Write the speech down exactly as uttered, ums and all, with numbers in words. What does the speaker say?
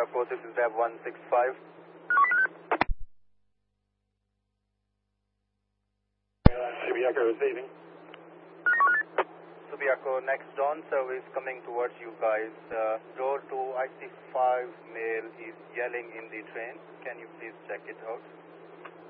Subiaco, this is Lab one six five. Subiaco receiving. Subiaco, next dawn service coming towards you guys. Uh, door to I C five male is yelling in the train. Can you please check it out?